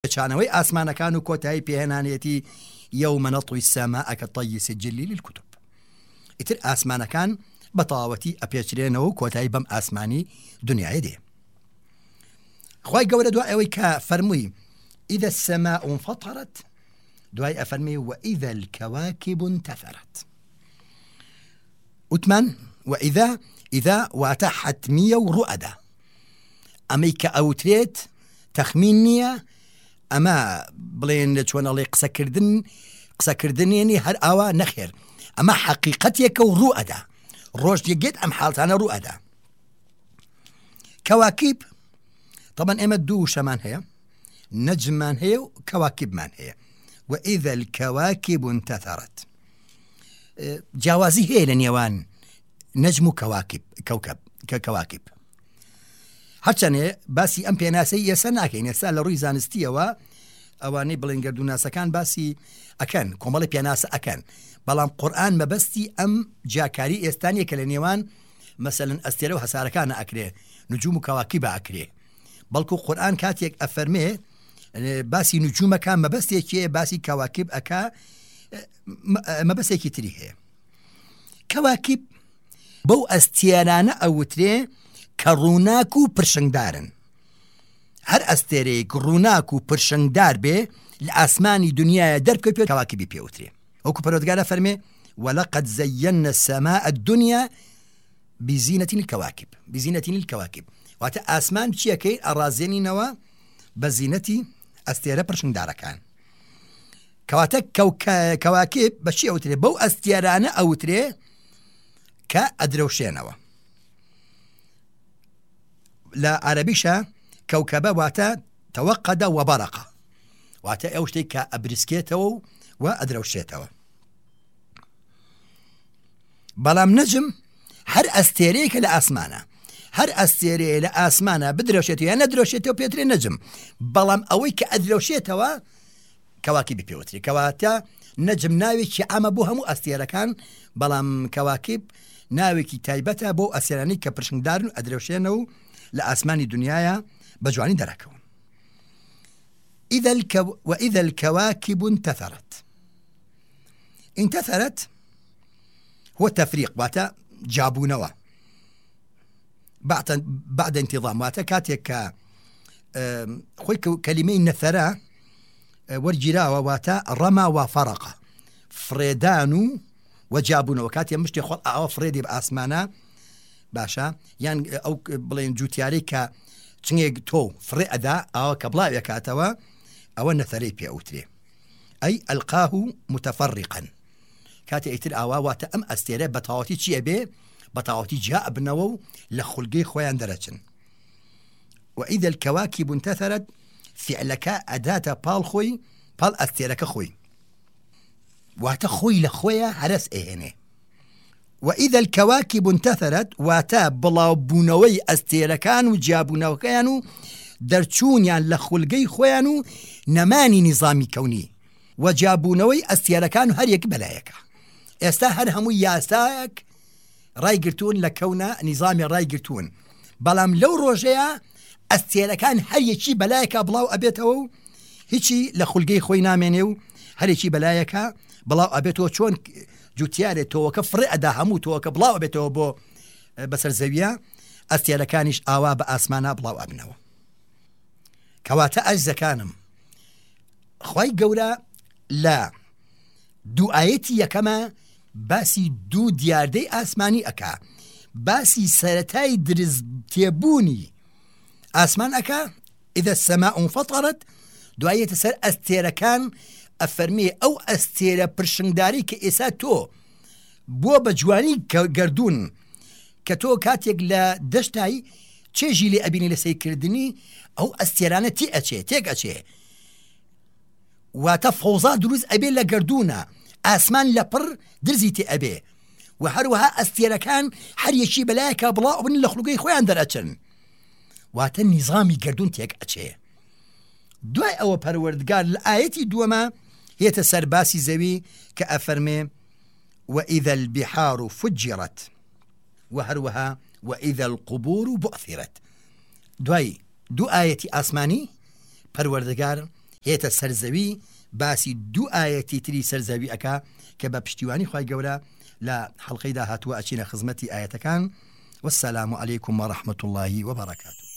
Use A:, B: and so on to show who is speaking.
A: چانەوەی ئاسمانەکان و کۆتایی پێهێنانێتی یەومە نەطوی السەماء کەطەیی سجلی للکتب. ئیتر ئاسمانەکان بە تەواوەتی ئەپێچرێنەوە و کۆتایی بەم ئاسمانی دنیای دێ. خوای گەورە دوای ئەوەی کە فەرمووی ئیذا السەماء انفەطەرەت، دوای ئەفەرمێ وئیذا الکەواکب انتەثەرەت. وتمان وئیذا واتە حەتمیە و ڕوئەدا، ئەمەی کە ئەوترێت تەخمین نییە، ئەمە بڵێن چۆنەڵێ قسەکردنێنی هەر ئاوا نەخێر، ئەمە حەقیقەتێکە و ڕوئەدا، ڕۆژ دێگێت ئەم حاڵتانە ڕوئەدا. کەواکب طبعا ئێمە دوو شەمان هەیە، نەجممان هەیە و کەواکبمان هەیە. وئیذا الکەواکب انتەثەرەت، جیاوازی هەیە لە نێوان نەجم و کەواکب. هەرچەندێ باسی ئەم پێناسەی ئێستا ناکەین، ئێستا لە ڕووی زانستیەوە ئەوانەی بڵێن گەردووناسەکان باسی ئەکەن، کۆمەڵی پێناسە ئەکەن، بەڵام قورئان مەبەستی ئەم جاکاری ئێستانیە کە لە نێوان مەسەلەن ئەستێرە و هەسارەکانە ئەکرێ، نجوم و کەواکب ئەکرێ، بەڵکو قورئان کاتێک ئەفەرمێ باسی نجومەکان مەبەستێکیە، باسی کەواکب ئەکا مەبەستێکی تری هەیە. کەواکب بەو ئەستێرانە ئەوترێ کە ڕووناک و پرشنگدارن. هەر ئەستێرەیەک ڕووناک و پرشنگدار بێ لە ئاسمانی دنیاە دەرکەوێت پێ کەواکبی پێوترێ. وەکو پەروەردگارە فەرمێ وەلەقەد زەیەنە السەماء الدنیا بزینەتی الکەواکب. واتە ئاسمان چیەکەی ئەڕازێنینەوە بە زینەتی ئەستێرە پرشنگدارەکان. کەواتە کەواکب بەچی ئەوترێ؟ بەو ئەستێرانە ئەوترێ کە ئەدرەوشێنەوە. لە عەرەبیشە کەوکەبە واتە تەوەقەدە وەبەرەقە، واتە ئەو شتێک کە ئەبریسکێتەوە و ئەدرەوشێتەوە. بەڵام نەجم هەر ئەستێرەیەکە لە ئاسمانە، هەر ئەستێرەیە لە ئاسمانە بدرەوشێتەوە یان نەدرەوشێتەوە پێترێ نەجم، بەڵام ئەوەی کە ئەدرەوشێتەوە کەواکبی پێوتری. کەواتە نەجم ناوێکی عامە بۆ هەموو ئەستێرەکان، بەڵام کەواکب ناوێکی تایبەتە بۆ ئەستێرانەی کە پرشنگدارن و ئەدرەوشێنەوە و لە ئاسمانی دنیاە بە جوانی دەرەکەون. وئیذا الکەواکب انتەثەرەت هو تەفریق، واتە جابوونەوە بعد انتظام، واتە کاتێک کە خۆی کەلیمەی نەثەرە وەرگیراوە، واتە ڕەما و فەرەقە، فرێدان و جابوونەوە. کاتێ مشتی خۆڵ ئاوە فرێدی بە ئاسمانە باشە، یان ئەو بڵێن جوتیارەی کە چنگێک تۆ فڕێ ئەدا ئەوە کە بڵاوێ کاتەوە، ئەوە نەثەرەی پێ ئەوترێ. ئەی ئەلقاه متفرقا، کاتێ ئیتر ئاوا واتە ئەم ئەستێرە بە تەواوەتی چیە بێ؟ بە تەواوەتی جا ئەبنەوە و لە خولگەی خۆیان دەرەچن. وئیذا الکەواکب انتەثەرەت فعلەکە ئەداتە پاڵ خۆی، پاڵ ئەستێرەکە خۆی، واتە خۆی لە خۆیە هەرس ئێهێنێ. وئیذا الکەواکب انتەثەرەت واتە بڵاوبوونەوەی ئەستێرەکان و جیابوونەوەکەیان و دەرچوونیان لە خولگەی خۆیان و نەمانی نیزامی کەونی و جابوونەوەی ئەستێرەکان و هەر یەک بەلایەکە. ئێستا هەر هەمووی یاسایەک ڕایگرتوون لە کەونە نیزامی ڕایگرتوون، بەڵام لەو ڕۆژەیە ئەستێرەکان هەر یەکی بەلایەکە بڵاو ئەبێتەوە و هیچی لە خولگەی خۆی نامێنێ و هەرێکی بەلایەکە بڵاو ئەبێتەوە. چۆن جوتیارێت تۆوەکە فڕێ ئەدا هەموو تۆوەکە بڵاو ئەبێتەوە بۆ بەسەر زەویە، ئەستێرەکانیش ئاوا بە ئاسمانە بڵاو ئەبنەوە. کەواتە ئەجزەکانم، خوای گەورە لە دوو ئاەتی یەکەمە باسی دوو دیاردەی ئاسمانی ئەکا، باسی سەرەتای درز تێبوونی ئاسمان ئەکا ئیذا السەماء انفەطەرەت، دوایەتە سەر ئەستێرەکان ئەفەرمێ ئەو ئەستێرە پرشنگداری کە ئێستا تۆ بۆ بە جوانی گەردوون کە تۆ کاتێک لە دەشتایی چێژی لێ ئەبینی لە سەیرکردنی ئەو ئەستێرانە تێک ئەچێ، واتە فەوزا دروست ئەبێ لە گەردوونە، ئاسمان لە پڕ درزی تێ ئەبێ و هەروەها ئەستێرەکان هەر یەکی بەلایەکە بڵاو بن لە خولگەی خۆیان دەرئەچن، واتە نیزامی گەردوون تێک ئەچێ. دوای ئەوە پەروەردگار لە ئاەتی دووەمە هێتە سەر باسی زەوی کە ئەفەرمێ وئیذا البحار فجرت و هەروەها وئیذا القبور بعثرت. دوای دوو ئاەتی ئاسمانی پەروەردگار هێتە سەرزەوی باسی دوو ئاەتی تری سەرزەوی ئەکا کە بە پشتیوانی خوای گەورە لە حەڵقەی داهاتووە ئەچینە خزمەتی ئاەتەکان. والسلام عليكم ورحمة الله وبركاته.